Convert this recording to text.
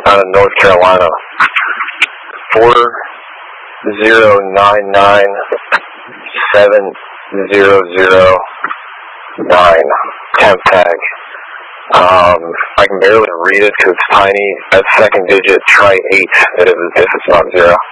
out of North Carolina. 409970009 temp tag. I can barely read it because it's tiny. That second digit, try 8 if it's not 0.